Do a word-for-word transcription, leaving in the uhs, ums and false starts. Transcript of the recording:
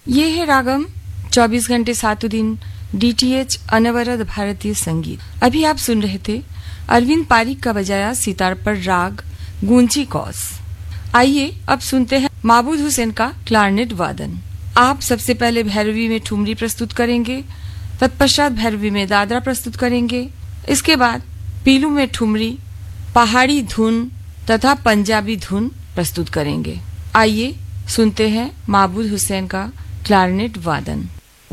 ये है रागम चौबीस घंटे सातों दिन डीटीएच अनवरत भारतीय संगीत। अभी आप सुन रहे थे अरविंद पारिक का बजाया सितार पर राग गूंजी कौस। आइए अब सुनते हैं माबूद हुसैन का क्लारनेट वादन। आप सबसे पहले भैरवी में ठुमरी प्रस्तुत करेंगे, तत्पश्चात भैरवी में दादरा प्रस्तुत करेंगे, इसके बाद पीलू में ठुमरी, पहाड़ी धुन तथा पंजाबी धुन प्रस्तुत करेंगे। आइए सुनते हैं माबूद हुसैन का क्लारनेट वादन।